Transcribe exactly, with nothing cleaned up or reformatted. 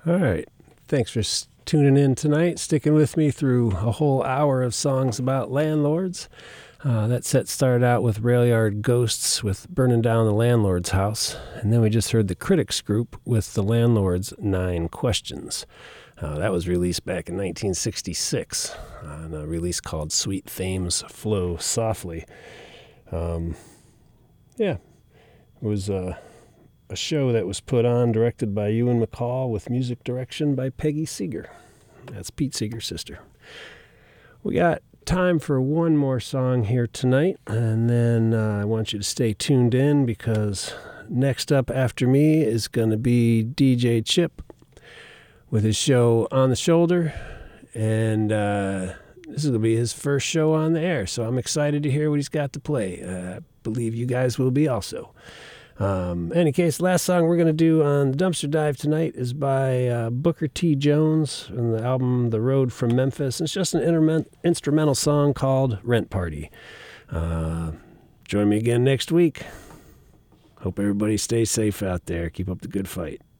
All right. Thanks for s- tuning in tonight, sticking with me through a whole hour of songs about landlords. Uh, that set started out with Rail Yard Ghosts with Burning Down the Landlord's House. And then we just heard the Critics Group with The Landlord's Nine Questions. Uh, that was released back in nineteen sixty-six on a release called Sweet Thames Flow Softly. Um, yeah, it was uh, a show that was put on, directed by Ewan McCall, with music direction by Peggy Seeger. That's Pete Seeger's sister. We got time for one more song here tonight, and then uh, I want you to stay tuned in, because next up after me is going to be D J Chip with his show On the Shoulder, and uh, this is going to be his first show on the air, so I'm excited to hear what he's got to play. Uh, I believe you guys will be also. Um, any case, last song we're going to do on the Dumpster Dive tonight is by uh, Booker T. Jones from the album The Road from Memphis. It's just an interment- instrumental song called Rent Party. Uh, join me again next week. Hope everybody stays safe out there. Keep up the good fight.